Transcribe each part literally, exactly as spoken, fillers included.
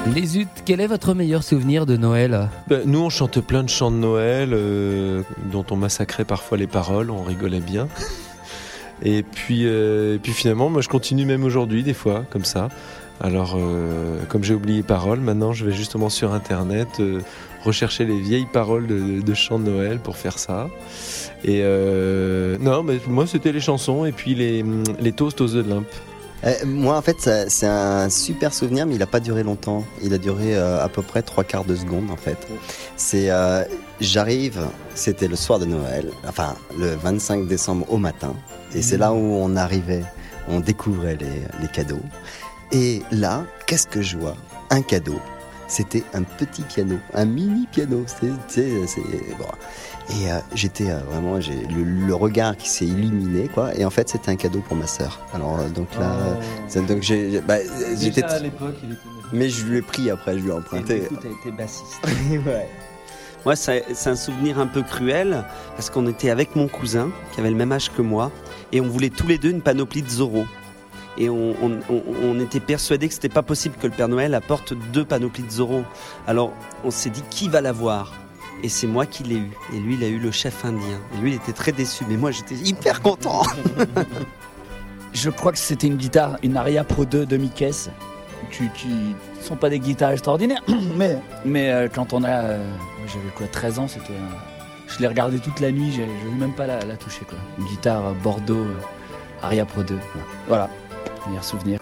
Les Zut, quel est votre meilleur souvenir de Noël ? Ben, nous, on chante plein de chants de Noël, euh, dont on massacrait parfois les paroles, on rigolait bien. Et puis, euh, et puis finalement, moi, je continue même aujourd'hui, des fois, comme ça. Alors, euh, comme j'ai oublié les paroles, maintenant, je vais justement sur Internet euh, rechercher les vieilles paroles de, de chants de Noël pour faire ça. Et euh, non, mais moi, c'était les chansons et puis les, les toasts aux œufs de Limpe. Euh, moi, en fait, ça, c'est un super souvenir, mais il n'a pas duré longtemps. Il a duré euh, à peu près trois quarts de seconde, en fait. C'est, euh, j'arrive, c'était le soir de Noël, enfin, le vingt-cinq décembre au matin. Et c'est là où on arrivait, on découvrait les, les cadeaux. Et là, qu'est-ce que je vois ? Un cadeau. C'était un petit piano, un mini piano. C'est, c'est, c'est, bon. Et euh, j'étais euh, vraiment, j'ai le, le regard qui s'est illuminé, quoi. Et en fait, c'était un cadeau pour ma sœur. Alors euh, donc là, oh. c'est, donc j'ai, bah, j'étais. Déjà à l'époque, il était. Mais je lui ai pris après, je lui ai emprunté. Et du coup, t'as été bassiste. Ouais. Moi, c'est, c'est un souvenir un peu cruel parce qu'on était avec mon cousin qui avait le même âge que moi et on voulait tous les deux une panoplie de Zorro. Et on, on, on, on était persuadés que c'était pas possible que le Père Noël apporte deux panoplies de Zorro. Alors, on s'est dit qui va l'avoir ? Et c'est moi qui l'ai eu. Et lui, il a eu le chef indien. Et lui, il était très déçu. Mais moi, j'étais hyper content. Je crois que c'était une guitare, une Aria Pro deux demi-caisse, qui, qui ne sont pas des guitares extraordinaires. Mais, mais euh, quand on a... Euh, j'avais quoi, treize ans, c'était... Euh, je l'ai regardé toute la nuit, je n'ai même pas la, la toucher, quoi. Une guitare euh, Bordeaux, euh, Aria Pro deux. Voilà, meilleur souvenir.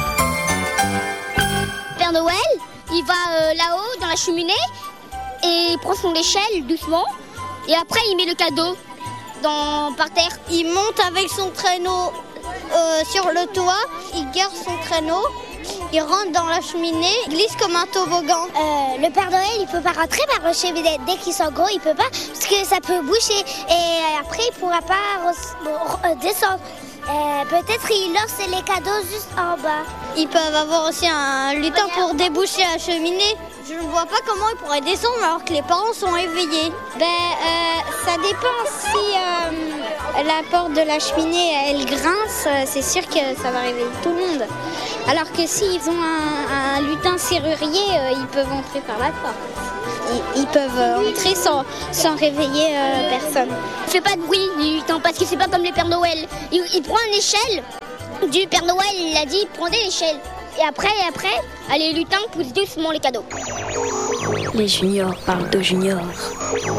Père Noël, il va euh, là-haut, dans la cheminée, et il prend son échelle doucement, et après il met le cadeau dans, par terre. Il monte avec son traîneau euh, sur le toit, il garde son traîneau, il rentre dans la cheminée, il glisse comme un toboggan. Euh, le Père Noël, il peut pas rentrer par le cheminée. Dès qu'il sent gros, il peut pas, parce que ça peut boucher, et après il pourra pas re- re- descendre. Euh, peut-être il lance les cadeaux juste en bas. Ils peuvent avoir aussi un lutin pour déboucher la cheminée. Je ne vois pas comment ils pourraient descendre alors que les parents sont éveillés. Ben, euh, ça dépend si euh, la porte de la cheminée elle grince, c'est sûr que ça va réveiller tout le monde. Alors que s'ils ont un, un lutin serrurier, euh, ils peuvent entrer par la porte. Ils, ils peuvent entrer sans, sans réveiller euh, personne. Il fait pas de bruit du lutin parce que c'est pas comme les Pères Noël. Il, il prend une échelle du Père Noël, il a dit prenez l'échelle. Et après, et après, allez, les lutins poussent doucement les cadeaux. Les juniors parlent de juniors.